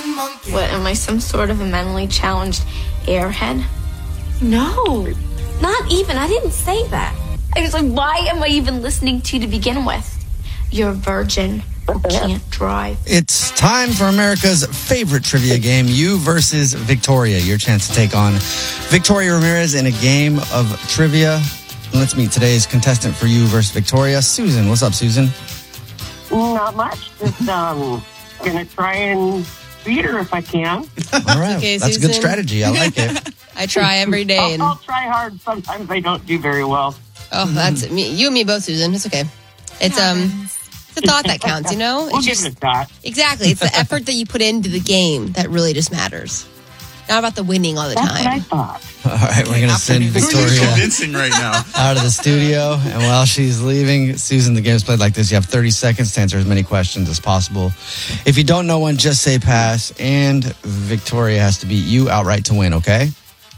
What, am I some sort of a mentally challenged airhead? No, not even. I didn't say that. I was like, why am I even listening to you to begin with? You're a virgin who can't drive. It's time for America's favorite trivia game, you versus Victoria. Your chance to take on Victoria Ramirez in a game of trivia. And let's meet today's contestant for you versus Victoria, Susan. What's up, Susan? Not much. Just gonna try and beat her if I can. All right, Okay, that's a good Susan. strategy. I like it. I try every day. I'll try hard. Sometimes I don't do very well. Oh, that's me. You and me both, Susan. It's okay. It's a thought that counts, you know? We'll It's give it a shot. exactly. It's the effort that you put into the game that really just matters. Not about the winning all the That's what I time. thought. All right, we're going to send Who are you Victoria convincing right now? out of the studio. And while she's leaving, Susan, the game's played like this. You have 30 seconds to answer as many questions as possible. If you don't know one, just say pass. And Victoria has to beat you outright to win, okay?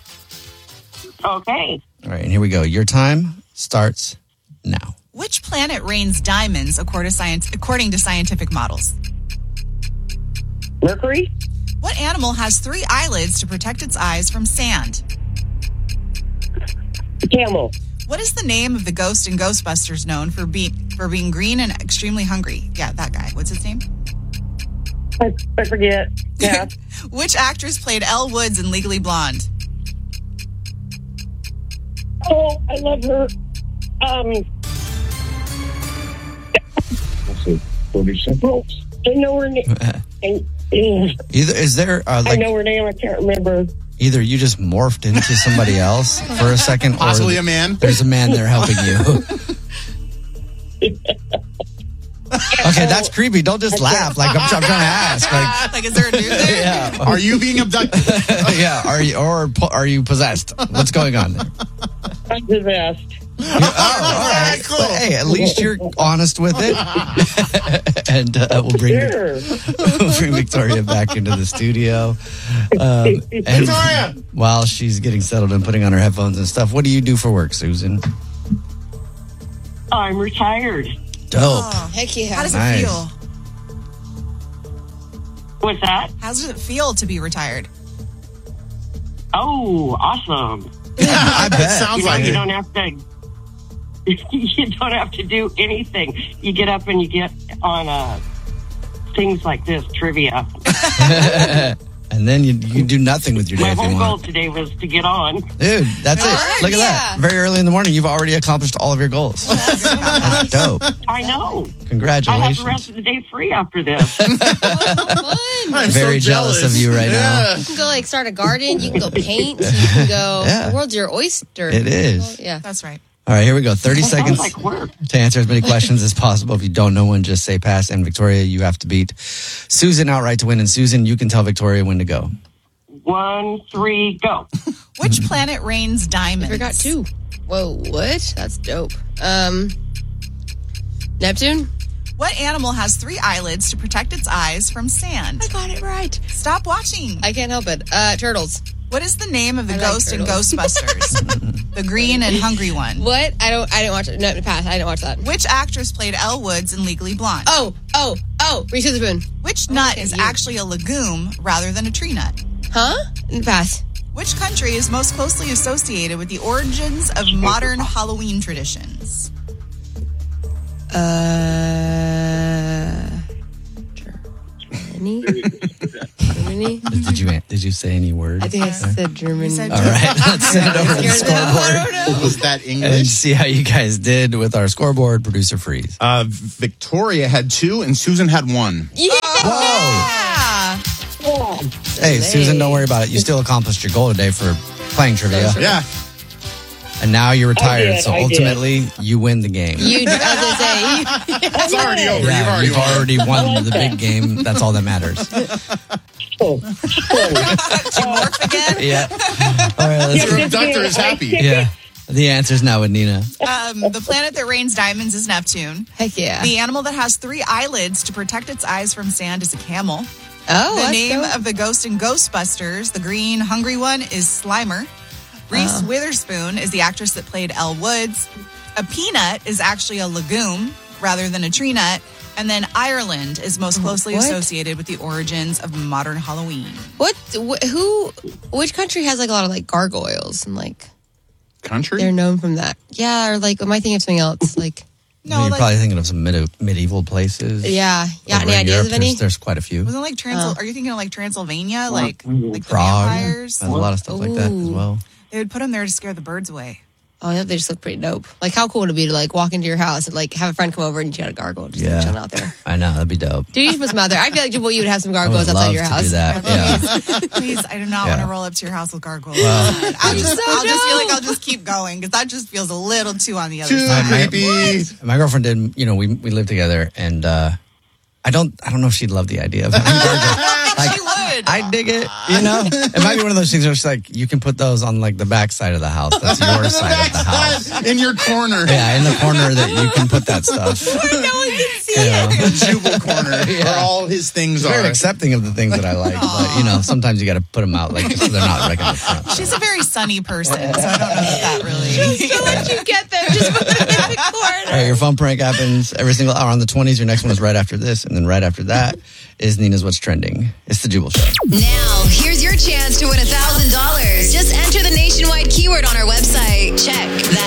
Okay. All right, and here we go. Your time starts now. Which planet rains diamonds according to scientific models? Mercury? What animal has 3 eyelids to protect its eyes from sand? Camel. What is the name of the ghost in Ghostbusters known for being green and extremely hungry? Yeah, that guy. What's his name? I forget. Yeah. Which actress played Elle Woods in Legally Blonde? Oh, I love her. Let's see. 47. I know her name. Either is there I know her name. I can't remember. either you just morphed into somebody else for a second, Possibly or a man. there's a man there helping you. Okay, that's creepy. Don't just laugh. Like I'm trying to ask. Like, is there a dude there? Yeah, Are you being abducted? yeah. Are you possessed? What's going on there? I'm possessed. All right. Cool. But, hey, at least you're honest with it. And we'll bring Victoria back into the studio. And Victoria! while she's getting settled and putting on her headphones and stuff, what do you do for work, Susan? I'm retired. Dope. Oh, Heck yeah. how does Nice. it feel? What's that? How does it feel to be retired? Oh, awesome. I bet. Sounds like You it. don't have to. You don't have to do anything. You get up and you get on things like this, trivia. And then you do nothing with your day My if you whole goal want. today was to get on. Dude, that's it. Look at that. Yeah. Very early in the morning, you've already accomplished all of your goals. That's dope. I know. I have the Congratulations. rest of the day free after this. Fun. I'm Very jealous of you right now. You can go like start a garden. You can go paint. You can go. Yeah. The world's your oyster. It is. Yeah. That's right. All right, here we go. 30 Sounds seconds like work. to answer as many questions as possible. If you don't know one, just say pass. And Victoria, you have to beat Susan outright to win. And Susan, you can tell Victoria when to go. 1, 3, go. Which planet rains I diamonds? forgot 2. Whoa, what? That's dope. Neptune? What animal has 3 eyelids to protect its eyes from sand? I got it right. Stop watching. I can't help it. Turtles. What is the name of the I like ghost in turtles. Ghostbusters? The green and hungry one. What? I didn't watch it. No, pass. I didn't watch that. Which actress played Elle Woods in Legally Blonde? Oh, Reese Witherspoon. Which nut okay, is you. actually a legume rather than a tree nut? Huh? Pass. Which country is most closely associated with the origins of modern Halloween traditions? Germany? Germany? Did you say any words? I think I said Germany. said All right, let's send it over to the scoreboard Was that and English? see how you guys did with our scoreboard. Producer Freeze. Victoria had 2 and Susan had 1. Yeah! Whoa! Ah, Hey, Susan, don't worry about it. You still accomplished your goal today for playing trivia. Yeah. And now you're retired, did, so I did. ultimately you win the game. You, as I say, It's already over. Yeah, you've already won the big game. That's all that matters. Oh, morph again? Yeah. All right, let's Your abductor is happy. Yeah. The answer's now with Nina. The planet that rains diamonds is Neptune. heck yeah. The animal that has 3 eyelids to protect its eyes from sand is a camel. Oh, The that's name dope. of the ghost in Ghostbusters, the green, hungry one, is Slimer. Reese Witherspoon is the actress that played Elle Woods. A peanut is actually a legume rather than a tree nut. And then Ireland is most closely What? associated with the origins of modern Halloween. Which country has like a lot of like gargoyles and like Country? they're known from that? Yeah, or like am I thinking of something else? Like You're probably thinking of some medieval places. yeah. Over Any in ideas Europe, of any? There's quite a few. Wasn't like Are you thinking of like Transylvania, like the Prague. vampires? There's a lot of stuff like that as well. They would put them there to scare the birds away. Oh yeah, they just look pretty dope. Like how cool would it be to like walk into your house and like have a friend come over and you got a gargoyle just like, chilling out there? I know, that'd be dope. Dude, you should put some out there. I feel like you would have some I would gargoyles outside love your to house. do that. Yeah. Please, I do not Yeah. want to roll up to your house with gargoyles. I'll just feel like I'll just keep going because that just feels a little too on the other Too side. creepy. My girlfriend did, we lived together, and I don't know if she'd love the idea of having gargoyles. Like, She would. I dig it, It might be one of those things where it's like, you can put those on like the back side of the house. That's your side of the house. In your corner. Yeah, in the corner that you can put that stuff. No one can see The Jubal corner where all his things I'm very are. accepting of the things that I like, but sometimes you got to put them out like so they're not right in the front. She's a very sunny person, so I don't know if that really. Don't let you get them. Just put them in the corner. All right, your fun prank happens every single hour on the 20s. Your next one is right after this, and then right after that is Nina's What's Trending. It's the Jubal Show. Now, here's your chance to win $1,000. Just enter the nationwide keyword on our website. Check that